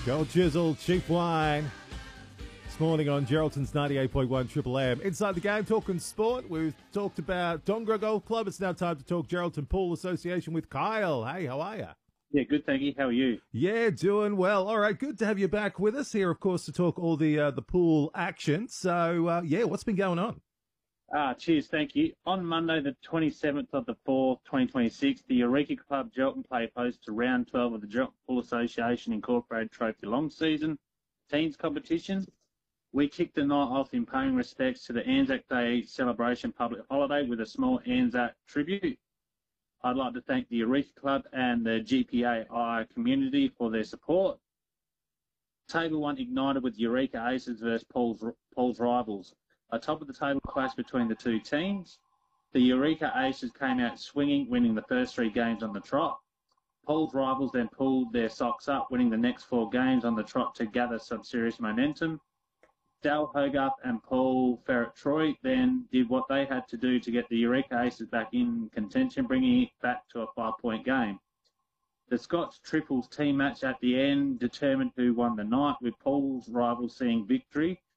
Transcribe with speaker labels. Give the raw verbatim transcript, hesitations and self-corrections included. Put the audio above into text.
Speaker 1: Gold Chisel, cheap wine. This morning on Geraldton's ninety-eight point one Triple M. Inside the game, talking sport. We've talked about Dongara Golf Club. It's now time to talk Geraldton Pool Association with Kyle. Hey, how are you?
Speaker 2: Yeah, good, thank you. How are you?
Speaker 1: Yeah, doing well. All right, good to have you back with us here, of course, to talk all the uh, the pool action. So, uh, yeah, what's been going on?
Speaker 2: Ah, cheers, thank you. On Monday, the twenty-seventh of the fourth, twenty twenty-six, the Eureka Club Geraldton played host to round twelve of the Geraldton Pool Association Incorporated Trophy Long Season Teams Competition. We kicked the night off in paying respects to the Anzac Day celebration public holiday with a small Anzac tribute. I'd like to thank the Eureka Club and the G P A I community for their support. Table one ignited with Eureka Aces versus Paul's, Paul's Rivals. A top of the table clash between the two teams. The Eureka Aces came out swinging, winning the first three games on the trot. Paul's Rivals then pulled their socks up, winning the next four games on the trot to gather some serious momentum. Dal Hogarth and Paul Ferret-Troy then did what they had to do to get the Eureka Aces back in contention, bringing it back to a five-point game. The Scots Triples team match at the end determined who won the night, with Paul's Rivals seeing victory